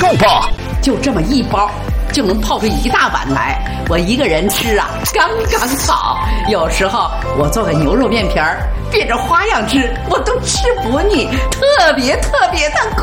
吧。 就这么一包，就能泡出一大碗来，我一个人吃啊，刚刚好。有时候我做个牛肉面皮儿，变着花样吃，我都吃不腻，特别的